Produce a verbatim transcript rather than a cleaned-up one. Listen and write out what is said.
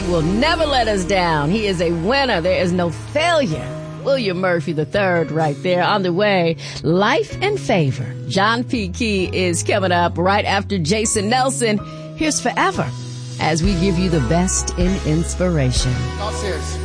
will never let us down. He is a winner. There is no failure. William Murphy the third right there on the way. Life and Favor. John P. Key is coming up right after Jason Nelson. Here's Forever as we give you the best in inspiration.